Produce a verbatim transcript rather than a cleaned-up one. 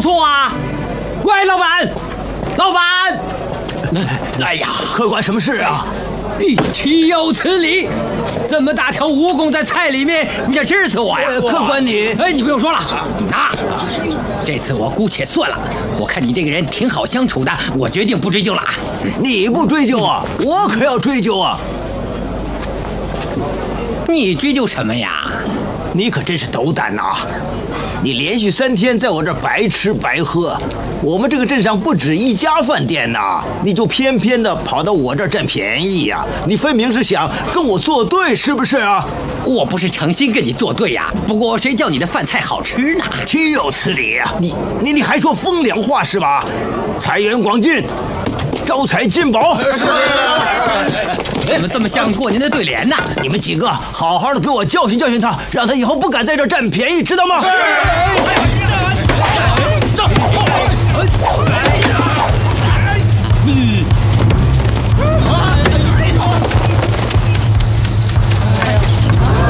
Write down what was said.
错啊！喂，老板，老板！哎呀， 客官，什么事啊？ 你岂有此理！这么大条蜈蚣在菜里面，你想吃死我呀？ 客官你…… 哎，你不用说了，拿。这次我姑且算了，我看你这个人挺好相处的，我决定不追究了。 你不追究啊，我可要追究啊！ 你追究什么呀？ 你可真是斗胆呐！你连续三天在我这儿白吃白喝，我们这个镇上不止一家饭店呐，你就偏偏的跑到我这儿占便宜呀！你分明是想跟我作对，是不是啊？ 我不是诚心跟你作对呀，不过谁叫你的饭菜好吃呢？ 岂有此理啊！你你你还说风凉话是吧？财源广进，招财进宝。 是。怎么这么像过年的对联呢？ 你们几个好好的给我教训教训他，让他以后不敢在这儿占便宜，知道吗？ 是。